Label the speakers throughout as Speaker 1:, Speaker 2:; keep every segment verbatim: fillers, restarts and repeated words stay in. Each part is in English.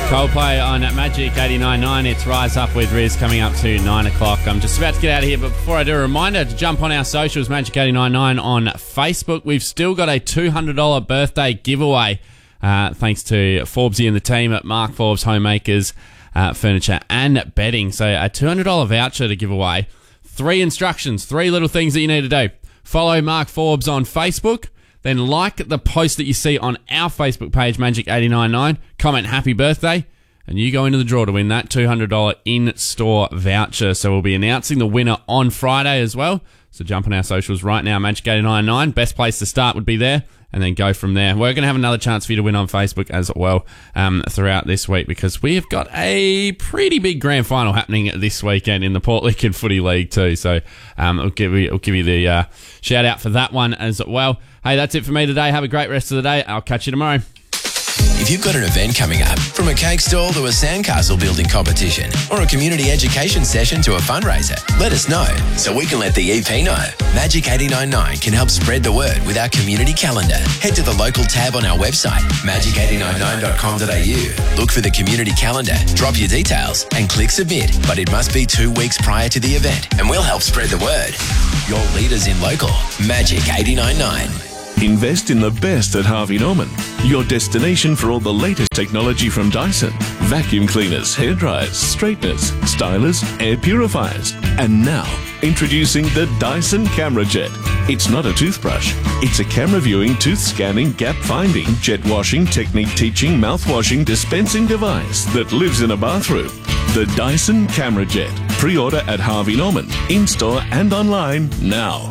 Speaker 1: Coldplay on Magic eighty-nine point nine. It's Rise Up with Riz coming up to nine o'clock. I'm just about to get out of here, but before I do, a reminder to jump on our socials, Magic eighty-nine point nine on Facebook. We've still got a two hundred dollars birthday giveaway, uh, thanks to Forbesy and the team at Mark Forbes Homemakers uh, Furniture and Bedding. So a two hundred dollars voucher to give away. Three instructions, three little things that you need to do. Follow Mark Forbes on Facebook. Then like the post that you see on our Facebook page, Magic eighty-nine point nine. Comment happy birthday, and you go into the draw to win that two hundred dollars in-store voucher. So we'll be announcing the winner on Friday as well. So jump on our socials right now, Magic eighty-nine point nine. Best place to start would be there, and then go from there. We're going to have another chance for you to win on Facebook as well um, throughout this week, because we have got a pretty big grand final happening this weekend in the Port Lincoln Footy League too. So um, I'll give you, I'll give you the uh, shout out for that one as well. Hey, that's it for me today. Have a great rest of the day. I'll catch you tomorrow.
Speaker 2: If you've got an event coming up, from a cake stall to a sandcastle building competition or a community education session to a fundraiser, let us know so we can let the E P know. Magic eighty-nine point nine can help spread the word with our community calendar. Head to the local tab on our website, magic eight nine nine dot com dot a u. Look for the community calendar, drop your details and click submit. But it must be two weeks prior to the event and we'll help spread the word. Your leaders in local, Magic eighty-nine point nine.
Speaker 3: Invest in the best at Harvey Norman, your destination for all the latest technology from Dyson. Vacuum cleaners, hairdryers, straighteners, stylers, air purifiers. And now, introducing the Dyson Camera Jet. It's not a toothbrush. It's a camera viewing, tooth scanning, gap finding, jet washing, technique teaching, mouthwashing, dispensing device that lives in a bathroom. The Dyson Camera Jet. Pre-order at Harvey Norman, in-store and online now.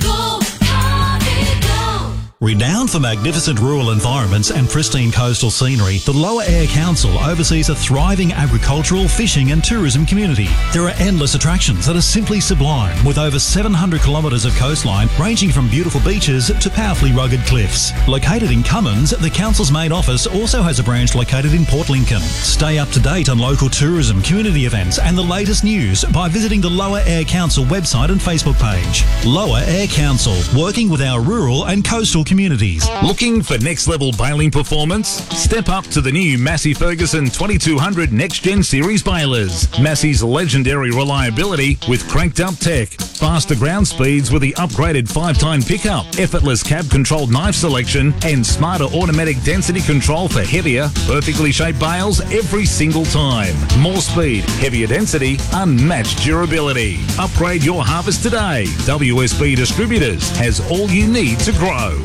Speaker 4: Renowned for magnificent rural environments and pristine coastal scenery, the Lower Eyre Council oversees a thriving agricultural, fishing and tourism community. There are endless attractions that are simply sublime, with over seven hundred kilometres of coastline ranging from beautiful beaches to powerfully rugged cliffs. Located in Cummins, the council's main office also has a branch located in Port Lincoln. Stay up to date on local tourism, community events and the latest news by visiting the Lower Eyre Council website and Facebook page. Lower Eyre Council, working with our rural and coastal communities.
Speaker 5: Looking for next level baling performance? Step up to the new Massey Ferguson twenty-two hundred Next Gen Series balers. Massey's legendary reliability with cranked up tech, faster ground speeds with the upgraded five-time pickup, effortless cab controlled knife selection and smarter automatic density control for heavier, perfectly shaped bales every single time. More speed, heavier density, unmatched durability. Upgrade your harvest today. W S B Distributors has all you need to grow.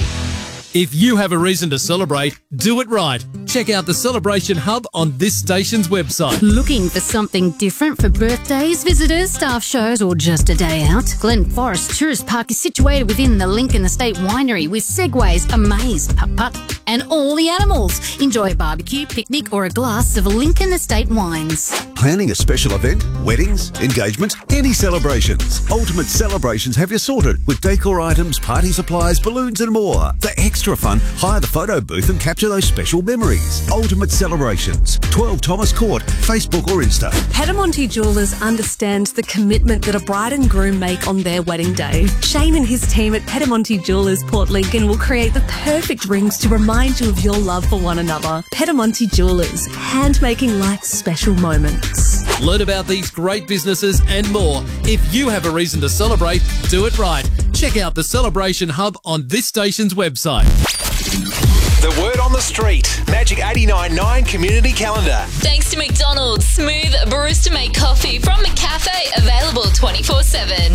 Speaker 6: If you have a reason to celebrate, do it right. Check out the Celebration Hub on this station's website.
Speaker 7: Looking for something different for birthdays, visitors, staff shows, or just a day out? Glen Forest Tourist Park is situated within the Lincoln Estate Winery with segways, a maze, putt-putt, and all the animals. Enjoy a barbecue, picnic, or a glass of Lincoln Estate wines.
Speaker 8: Planning a special event, weddings, engagements, any celebrations. Ultimate Celebrations have you sorted with decor items, party supplies, balloons and more. For extra fun, hire the photo booth and capture those special memories. Ultimate Celebrations, twelve Thomas Court, Facebook or Insta.
Speaker 9: Petamonte Jewellers understands the commitment that a bride and groom make on their wedding day. Shane and his team at Petamonte Jewellers Port Lincoln will create the perfect rings to remind you of your love for one another. Petamonte Jewellers, hand-making life's special moments.
Speaker 6: Learn about these great businesses and more. If you have a reason to celebrate, do it right. Check out the Celebration Hub on this station's website.
Speaker 2: The word on the street. Magic eighty-nine point nine Community Calendar.
Speaker 10: Thanks to McDonald's. Smooth barista-made coffee from McCafe. Available twenty-four seven.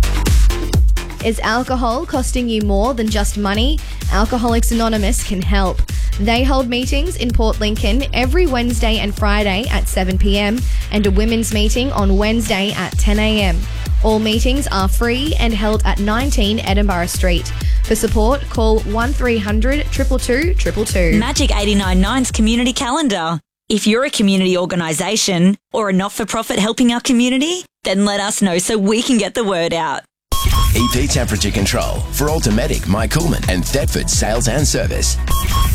Speaker 11: Is alcohol costing you more than just money? Alcoholics Anonymous can help. They hold meetings in Port Lincoln every Wednesday and Friday at seven p m and a women's meeting on Wednesday at ten a m. All meetings are free and held at nineteen Edinburgh Street. For support, call one three hundred two two two two two.
Speaker 12: Magic eighty-nine point nine's Community Calendar. If you're a community organisation or a not-for-profit helping our community, then let us know so we can get the word out.
Speaker 2: E P Temperature Control for Automatic, Mike Coolman and Thetford Sales and Service.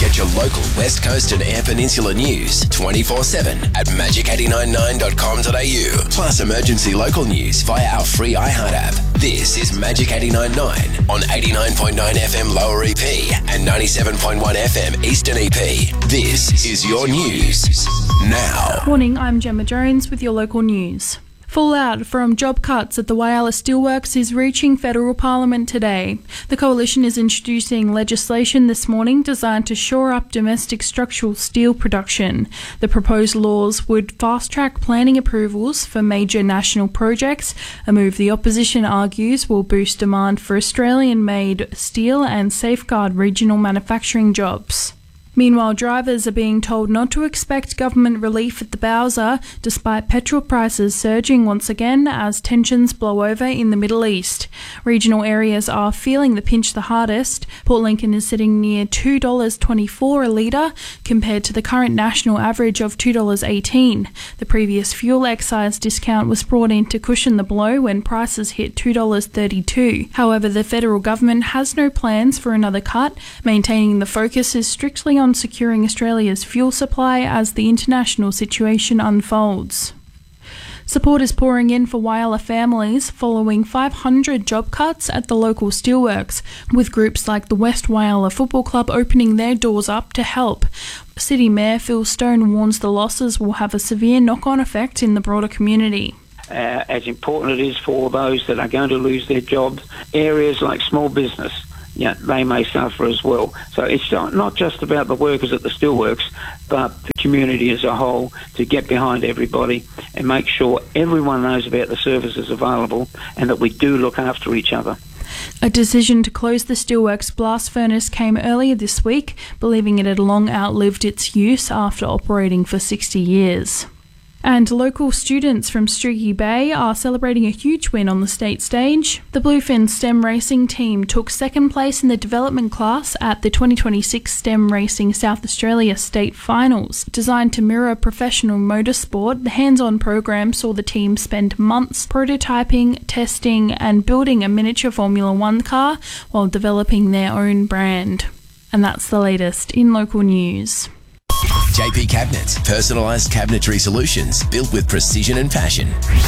Speaker 2: Get your local West Coast and Eyre Peninsula news twenty-four seven at magic eight nine nine dot com dot a u. Plus emergency local news via our free iHeart app. This is Magic eight nine nine on eighty-nine point nine F M Lower E P and ninety-seven point one F M Eastern E P. This is your news now.
Speaker 13: Morning, I'm Gemma Jones with your local news. Fallout from job cuts at the Whyalla Steelworks is reaching federal parliament today. The coalition is introducing legislation this morning designed to shore up domestic structural steel production. The proposed laws would fast-track planning approvals for major national projects, a move the opposition argues will boost demand for Australian-made steel and safeguard regional manufacturing jobs. Meanwhile, drivers are being told not to expect government relief at the Bowser, despite petrol prices surging once again as tensions blow over in the Middle East. Regional areas are feeling the pinch the hardest. Port Lincoln is sitting near two dollars twenty-four a litre, compared to the current national average of two dollars eighteen. The previous fuel excise discount was brought in to cushion the blow when prices hit two dollars thirty-two. However, the federal government has no plans for another cut, maintaining the focus is strictly on on securing Australia's fuel supply as the international situation unfolds. Support is pouring in for Whyalla families following five hundred job cuts at the local steelworks, with groups like the West Whyalla Football Club opening their doors up to help. City Mayor Phil Stone warns the losses will have a severe knock-on effect in the broader community.
Speaker 14: Uh, as important it is for those that are going to lose their jobs, areas like small business, yeah, they may suffer as well. So it's not just about the workers at the steelworks, but the community as a whole, to get behind everybody and make sure everyone knows about the services available and that we do look after each other.
Speaker 13: A decision to close the steelworks blast furnace came earlier this week, believing it had long outlived its use after operating for sixty years. And local students from Streaky Bay are celebrating a huge win on the state stage. The Bluefin STEM racing team took second place in the development class at the twenty twenty-six STEM Racing South Australia State Finals. Designed to mirror professional motorsport, the hands-on program saw the team spend months prototyping, testing and building a miniature Formula One car while developing their own brand. And that's the latest in local news.
Speaker 2: J P Cabinets, personalised cabinetry solutions built with precision and passion.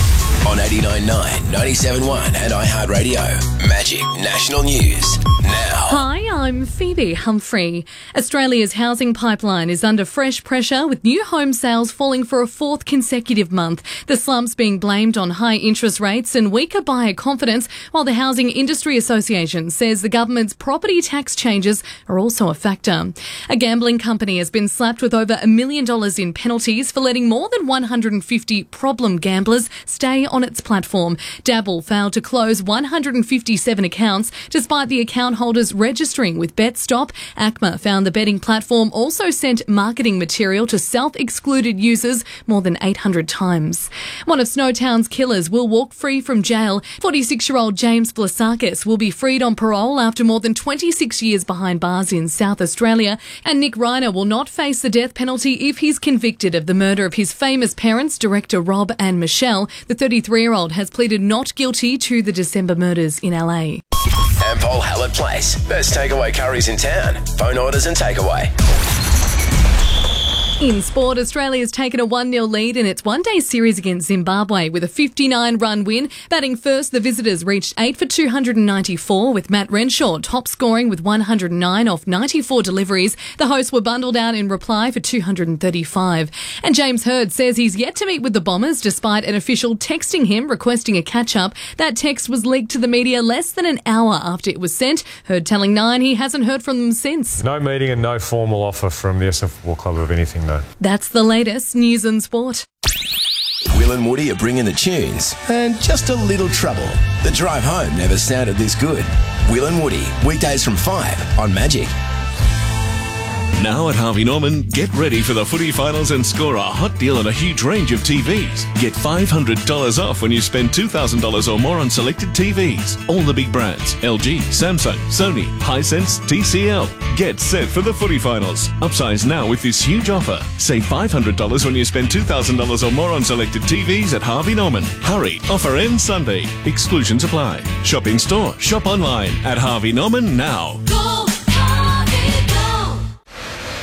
Speaker 2: On eighty-nine point nine, ninety-seven point one and iHeartRadio. Magic National News now.
Speaker 15: Hi, I'm Phoebe Humphrey. Australia's housing pipeline is under fresh pressure, with new home sales falling for a fourth consecutive month. The slump's being blamed on high interest rates and weaker buyer confidence, while the Housing Industry Association says the government's property tax changes are also a factor. A gambling company has been slapped with over a million dollars in penalties for letting more than one hundred fifty problem gamblers stay on its platform. Dabble failed to close one hundred fifty-seven accounts despite the account holders registering with BetStop. A C M A found the betting platform also sent marketing material to self-excluded users more than eight hundred times. One of Snowtown's killers will walk free from jail. forty-six-year-old James Blasakis will be freed on parole after more than twenty-six years behind bars in South Australia, and Nick Reiner will not face the death penalty if he's convicted of the murder of his famous parents, director Rob and Michelle. The thirty-three-year-old has pleaded not guilty to the December murders in L A.
Speaker 2: Ampol Hallett Place. Best takeaway curries in town. Phone orders and takeaway.
Speaker 15: In sport, Australia's taken a one nil lead in its one-day series against Zimbabwe with a fifty-nine run win. Batting first, the visitors reached eight for two hundred ninety-four, with Matt Renshaw top scoring with one hundred nine off ninety-four deliveries. The hosts were bundled out in reply for two hundred thirty-five. And James Hird says he's yet to meet with the Bombers despite an official texting him requesting a catch-up. That text was leaked to the media less than an hour after it was sent. Hird telling Nine he hasn't heard from them since.
Speaker 16: No meeting and no formal offer from the S F Football Club of anything, no.
Speaker 15: That's the latest news and sport.
Speaker 2: Will and Woody are bringing the tunes and just a little trouble. The drive home never sounded this good. Will and Woody, weekdays from five on Magic.
Speaker 3: Now at Harvey Norman, get ready for the footy finals and score a hot deal on a huge range of T Vs. Get five hundred dollars off when you spend two thousand dollars or more on selected T Vs. All the big brands, L G, Samsung, Sony, Hisense, T C L. Get set for the footy finals. Upsize now with this huge offer. Save five hundred dollars when you spend two thousand dollars or more on selected T Vs at Harvey Norman. Hurry, offer ends Sunday. Exclusions apply. Shop in store, shop online at Harvey Norman now.
Speaker 10: Go, Harvey, go.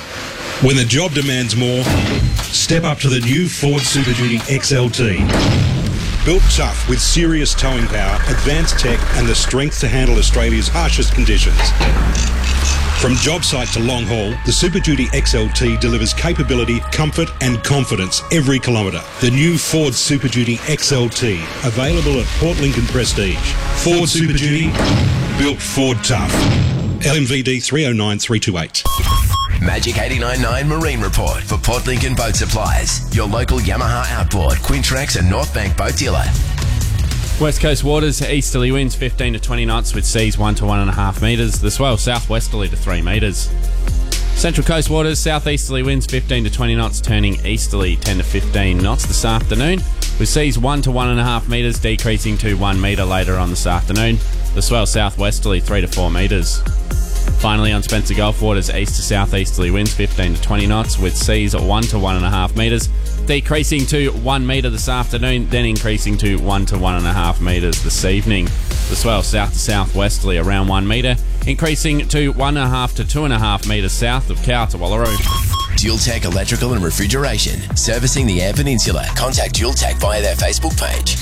Speaker 17: When the job demands more, step up to the new Ford Super Duty X L T. Built tough with serious towing power, advanced tech and the strength to handle Australia's harshest conditions. From job site to long haul, the Super Duty X L T delivers capability, comfort and confidence every kilometre. The new Ford Super Duty X L T, available at Port Lincoln Prestige. Ford Super Duty, built Ford tough. L M V D three oh nine three two eight.
Speaker 2: Magic eighty-nine point nine Marine Report for Port Lincoln Boat Supplies, your local Yamaha Outboard, Quintrex and North Bank boat dealer.
Speaker 1: West Coast waters, easterly winds fifteen to twenty knots with seas one to one and a half metres. The swell southwesterly to three metres. Central Coast waters, southeasterly winds fifteen to twenty knots, turning easterly ten to fifteen knots this afternoon, with seas one to one and a half metres, decreasing to one metre later on this afternoon. The swell southwesterly three to four metres. Finally, on Spencer Gulf waters, east to southeasterly winds fifteen to twenty knots, with seas one to one and a half metres, decreasing to one metre this afternoon, then increasing to one to one and a half metres this evening. The swell south to southwesterly around one metre, increasing to one and a half to two and a half metres south of Cow to Wallaroo.
Speaker 2: Dual Tech Electrical and Refrigeration, servicing the Eyre Peninsula. Contact Dual Tech via their Facebook page.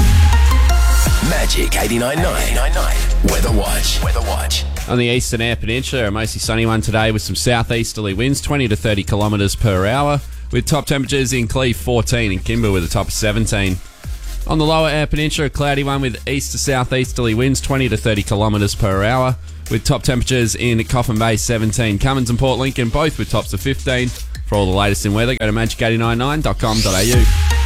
Speaker 2: Magic eighty-nine point nine. Weather Watch. Weather Watch.
Speaker 1: On the eastern Eyre Peninsula, a mostly sunny one today with some southeasterly winds, twenty to thirty kilometres per hour, with top temperatures in Cleve fourteen and Kimber with a top of seventeen. On the lower Eyre Peninsula, a cloudy one with east to southeasterly winds, twenty to thirty kilometres per hour, with top temperatures in Coffin Bay seventeen. Cummins and Port Lincoln both with tops of fifteen. For all the latest in weather, go to magic eight nine nine dot com dot a u.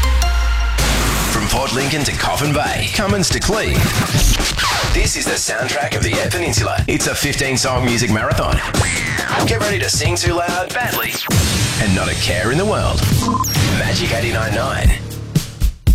Speaker 2: From Port Lincoln to Coffin Bay, Cummins to Cleve. This is the soundtrack of the Eyre Peninsula. It's a fifteen-song music marathon. Get ready to sing too loud, badly, and not a care in the world. Magic eighty-nine point nine.